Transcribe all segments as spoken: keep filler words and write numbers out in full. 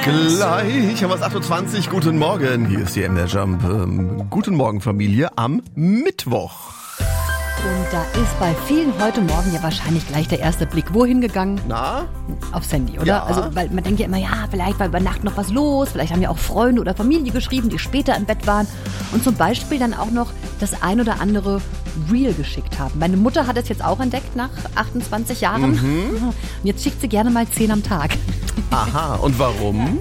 Gleich haben wir es acht Uhr zwanzig. Guten Morgen. Hier ist die M D R Jump. Ähm, guten Morgen, Familie, am Mittwoch. Und da ist bei vielen heute Morgen ja wahrscheinlich gleich der erste Blick wohin gegangen? Na? Aufs Handy, oder? Ja. Also, weil man denkt ja immer, ja, vielleicht war über Nacht noch was los, vielleicht haben ja auch Freunde oder Familie geschrieben, die später im Bett waren und zum Beispiel dann auch noch das ein oder andere Reel geschickt haben. Meine Mutter hat es jetzt auch entdeckt nach achtundzwanzig Jahren. Mhm. Und jetzt schickt sie gerne mal zehn am Tag. Aha, und warum?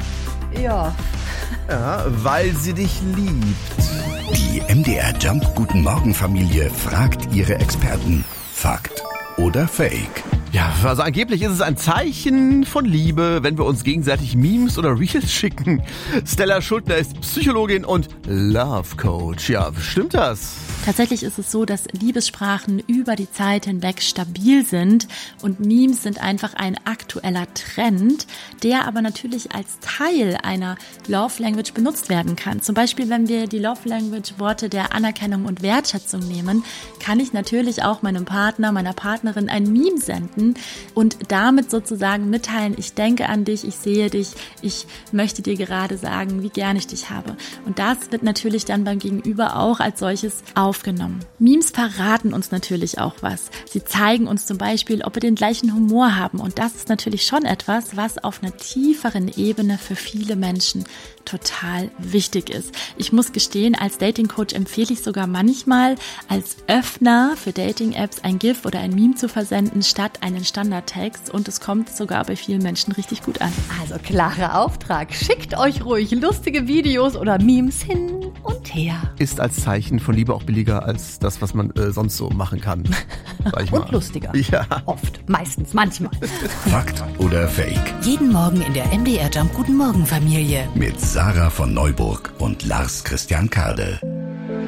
Ja. Ja, weil sie dich liebt. Die M D R Jump Guten Morgen Familie fragt ihre Experten. Fakt oder Fake? Ja, also angeblich ist es ein Zeichen von Liebe, wenn wir uns gegenseitig Memes oder Reels schicken. Stella Schuldner ist Psychologin und Love Coach. Ja, stimmt das? Tatsächlich ist es so, dass Liebessprachen über die Zeit hinweg stabil sind und Memes sind einfach ein aktueller Trend, der aber natürlich als Teil einer Love Language benutzt werden kann. Zum Beispiel, wenn wir die Love Language Worte der Anerkennung und Wertschätzung nehmen, kann ich natürlich auch meinem Partner, meiner Partnerin ein Meme senden und damit sozusagen mitteilen, ich denke an dich, ich sehe dich, ich möchte dir gerade sagen, wie gern ich dich habe. Und das wird natürlich dann beim Gegenüber auch als solches aufgenommen. Memes verraten uns natürlich auch was. Sie zeigen uns zum Beispiel, ob wir den gleichen Humor haben. Und das ist natürlich schon etwas, was auf einer tieferen Ebene für viele Menschen total wichtig ist. Ich muss gestehen, als Dating-Coach empfehle ich sogar manchmal, als Öffner für Dating-Apps ein GIF oder ein Meme zu versenden, statt einen Standardtext. Und es kommt sogar bei vielen Menschen richtig gut an. Also klarer Auftrag. Schickt euch ruhig lustige Videos oder Memes hin und her. Ist als Zeichen von Liebe auch billiger als das, was man äh, sonst so machen kann. Sag ich mal. Und lustiger. Ja. Oft. Meistens. Manchmal. Fakt oder Fake? Jeden Morgen in der M D R Jump Guten Morgen Familie. Mit Sarah von Neuburg und Lars Christian Kade.